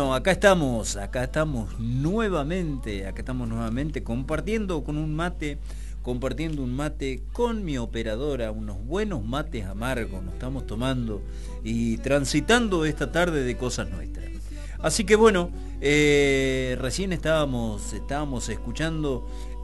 Bueno, acá estamos nuevamente compartiendo un mate con mi operadora, unos buenos mates amargos nos estamos tomando y transitando esta tarde de cosas nuestras. Así que bueno, recién estábamos escuchando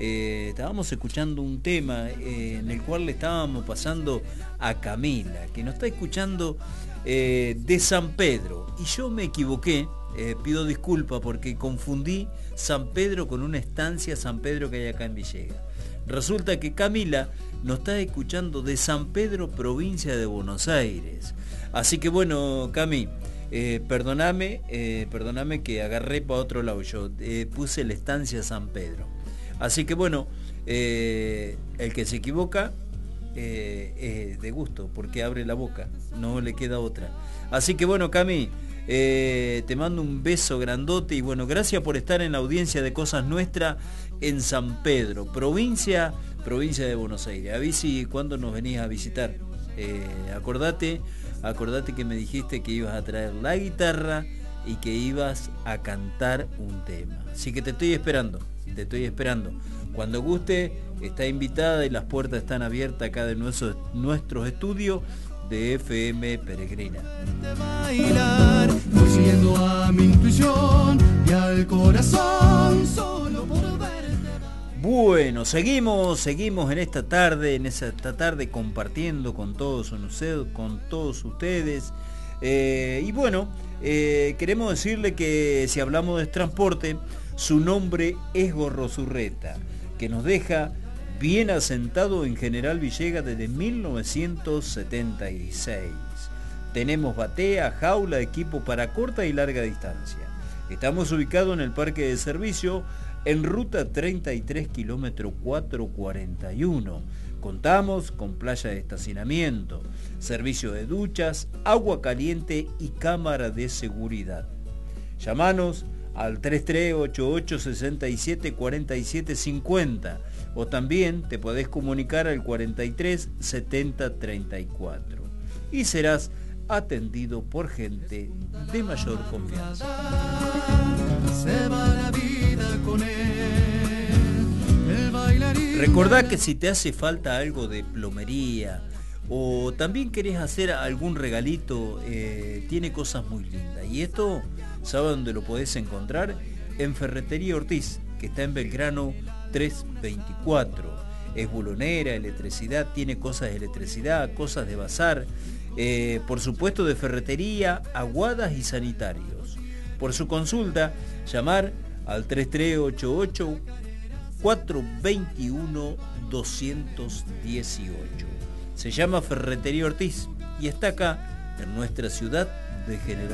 un tema en el cual le estábamos pasando a Camila, que nos está escuchando de San Pedro, y yo me equivoqué, pido disculpas porque confundí San Pedro con una estancia San Pedro que hay acá en Villegas. Resulta que Camila nos está escuchando de San Pedro, provincia de Buenos Aires. Así que bueno, Cami, perdóname que agarré para otro lado, yo puse la estancia San Pedro. Así que bueno, el que se equivoca de gusto, porque abre la boca, no le queda otra. Así que bueno, Cami, te mando un beso grandote y bueno, gracias por estar en la audiencia de Cosas Nuestras en San Pedro, provincia de Buenos Aires. A ver si cuando nos venís a visitar, acordate que me dijiste que ibas a traer la guitarra y que ibas a cantar un tema. Así que te estoy esperando. Cuando guste, está invitada y las puertas están abiertas acá de nuestros estudios de FM Peregrina. Voy siguiendo a mi intuición y al corazón solo por verte. Bueno, seguimos en esta tarde compartiendo con todos ustedes. Y bueno, queremos decirle que si hablamos de transporte, su nombre es Gorrosurreta, que nos deja bien asentado en General Villegas desde 1976. Tenemos batea, jaula, equipo para corta y larga distancia. Estamos ubicados en el parque de servicio en ruta 33 kilómetro 441. Contamos con playa de estacionamiento, servicio de duchas, agua caliente y cámara de seguridad. Llámanos al 3388-674750 o también te podés comunicar al 43 70 34 y serás atendido por gente de mayor confianza. Se va la vida con él, el bailarín. Recordá que si te hace falta algo de plomería o también querés hacer algún regalito, tiene cosas muy lindas. Y esto, ¿sabes dónde lo podés encontrar? En Ferretería Ortiz, que está en Belgrano 324. Es bulonera, electricidad, tiene cosas de electricidad, cosas de bazar, por supuesto de ferretería, aguadas y sanitarios. Por su consulta, llamar al 3388 421 218. Se llama Ferretería Ortiz y está acá en nuestra ciudad de General.